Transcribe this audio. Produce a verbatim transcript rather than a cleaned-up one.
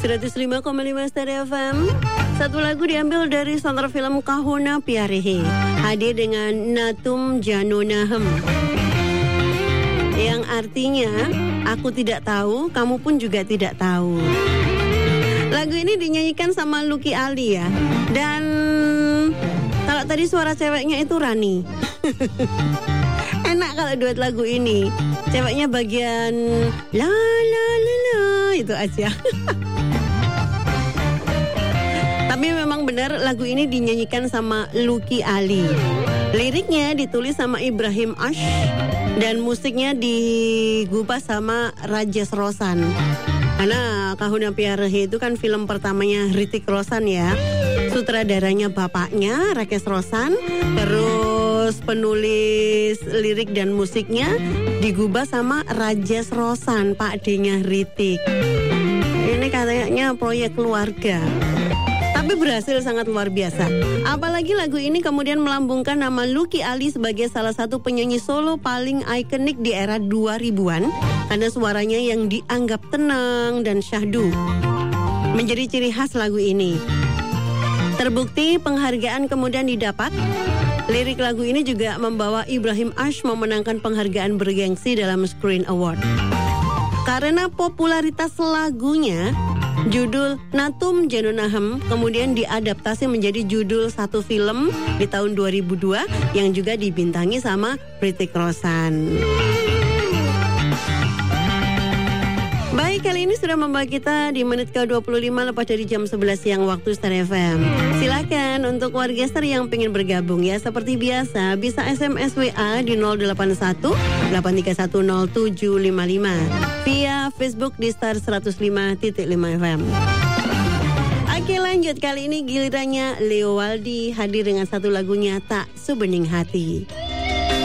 seratus lima koma lima Stereo F M. Satu lagu diambil dari soundtrack film Kahuna Piarehe, hadir dengan Natum Janonahem, yang artinya aku tidak tahu, kamu pun juga tidak tahu. Lagu ini dinyanyikan sama Lucky Ali ya. Dan kalau tadi suara ceweknya itu Rani. Enak kalau duet lagu ini. Ceweknya bagian la la la la itu aja. Tapi memang benar lagu ini dinyanyikan sama Lucky Ali. Liriknya ditulis sama Ibrahim Ash dan musiknya digubah sama Rajesh Roshan. Karena Kahuna Piarehe itu kan film pertamanya Hrithik Roshan ya. Sutradaranya bapaknya Rakesh Roshan. Terus penulis lirik dan musiknya digubah sama Rajesh Roshan, Pak D-nya Hrithik. Ini katanya proyek keluarga, tapi berhasil sangat luar biasa. Apalagi lagu ini kemudian melambungkan nama Lucky Ali sebagai salah satu penyanyi solo paling ikonik di era dua ribuan karena suaranya yang dianggap tenang dan syahdu menjadi ciri khas lagu ini. Terbukti penghargaan kemudian didapat. Lirik lagu ini juga membawa Ibrahim Ash memenangkan penghargaan bergengsi dalam Screen Award. Karena popularitas lagunya, judul Natum Janonahem kemudian diadaptasi menjadi judul satu film di tahun dua ribu dua yang juga dibintangi sama Hrithik Roshan. Baik, kali ini sudah membawa kita di menit ke dua puluh lima lepas dari jam sebelas siang waktu Stereo F M. Silakan untuk warga Star yang pengen bergabung ya, seperti biasa bisa S M S W A di nol delapan satu delapan tiga satu nol tujuh lima lima via Facebook di Star seratus lima titik lima F M. Oke, lanjut, kali ini gilirannya Leo Waldi hadir dengan satu lagunya Tak Sebening Hati.